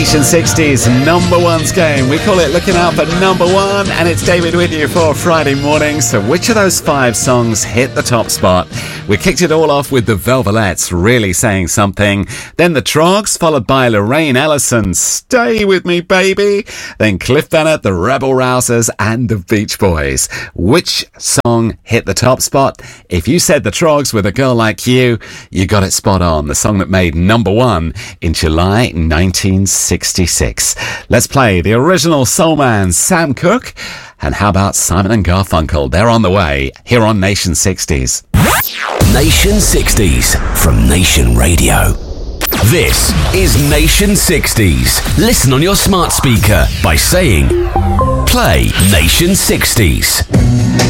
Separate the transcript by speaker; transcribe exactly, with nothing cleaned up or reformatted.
Speaker 1: Nation sixties number ones game. We call it Looking Out for Number One, and it's David with you for Friday morning. So which of those five songs hit the top spot? We kicked it all off with the Velvelettes, Really Saying Something. Then the Trogs, followed by Lorraine Ellison, Stay With Me Baby. Then Cliff Bennett, the Rebel Rousers, and the Beach Boys. Which song hit the top spot? If you said the Trogs with A Girl Like You, you got it spot on. The song that made number one in July nineteen sixty-six. Let's play the original soul man, Sam Cooke. And how about Simon and Garfunkel? They're on the way here on Nation sixties.
Speaker 2: Nation sixties from Nation Radio. This is Nation sixties. Listen on your smart speaker by saying, play Nation sixties.